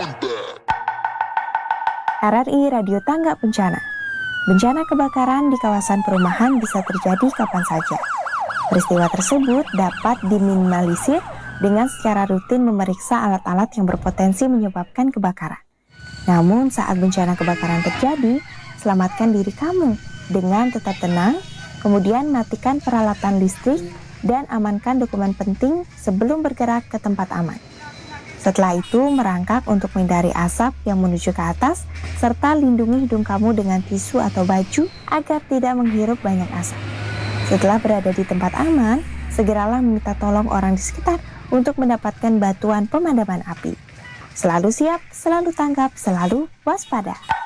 RRI Radio Tangga Bencana. Bencana kebakaran di kawasan perumahan bisa terjadi kapan saja. Peristiwa tersebut dapat diminimalisir dengan secara rutin memeriksa alat-alat yang berpotensi menyebabkan kebakaran. Namun saat bencana kebakaran terjadi, selamatkan diri kamu dengan tetap tenang, kemudian matikan peralatan listrik dan amankan dokumen penting sebelum bergerak ke tempat aman. Setelah itu, merangkak untuk menghindari asap yang menuju ke atas, serta lindungi hidung kamu dengan tisu atau baju agar tidak menghirup banyak asap. Setelah berada di tempat aman, segeralah meminta tolong orang di sekitar untuk mendapatkan bantuan pemadaman api. Selalu siap, selalu tanggap, selalu waspada.